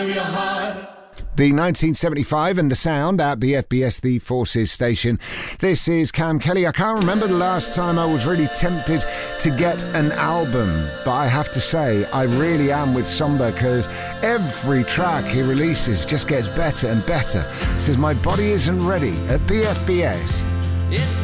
The 1975 and the sound at BFBS, the Forces station. This is Cam Kelly. I can't remember the last time I was really tempted to get an album, but I have to say I really am with Somber, because every track he releases just gets better and better. It says My Body Isn't Ready at BFBS. It's